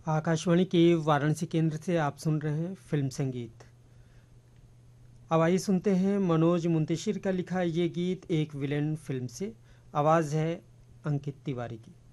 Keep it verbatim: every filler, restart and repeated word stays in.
आकाशवाणी के वाराणसी केंद्र से आप सुन रहे हैं फिल्म संगीत। अब आइए सुनते हैं मनोज मुंतशिर का लिखा ये गीत एक विलेन फिल्म से। आवाज़ है अंकित तिवारी की।